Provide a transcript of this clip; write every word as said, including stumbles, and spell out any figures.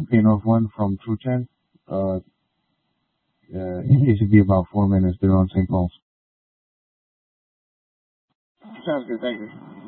Okay, North One from True Ten. Uh, uh, it should be about four minutes. They're on Saint Paul's. Sounds good. Thank you.